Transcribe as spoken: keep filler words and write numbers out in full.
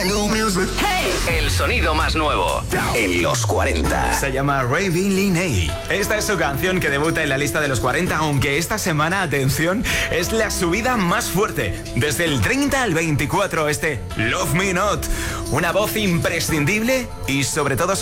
El sonido más nuevo en los cuarenta. Se llama Raving Linney. Esta es su canción que debuta en la lista de los cuarenta, aunque esta semana, atención, es la subida más fuerte. Desde el treinta al veinticuatro, este Love Me Not. Una voz imprescindible y sobre todo